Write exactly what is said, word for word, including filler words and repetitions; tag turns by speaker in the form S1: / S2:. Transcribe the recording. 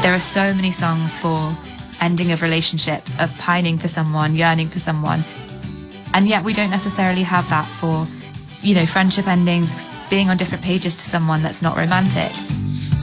S1: There are so many songs for ending of relationships, of pining for someone, yearning for someone. And yet we don't necessarily have that for, you know, friendship endings, being on different pages to someone that's not romantic.